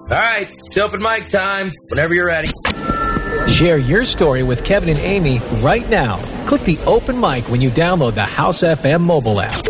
All right, it's open mic time. Whenever you're ready. Share your story with Kevin and Amy right now. Click the open mic when you download the House FM mobile app.